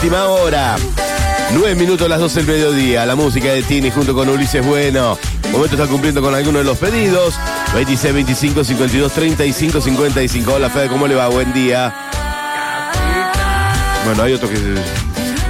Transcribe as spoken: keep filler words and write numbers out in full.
Última hora. Nueve minutos a las doce del mediodía. La música de Tini junto con Ulises Bueno. Momento está cumpliendo con algunos de los pedidos. veintiséis, veinticinco, cincuenta y dos, treinta y cinco, cincuenta y cinco. Hola Fede, ¿cómo le va? Buen día. Bueno, hay otro que...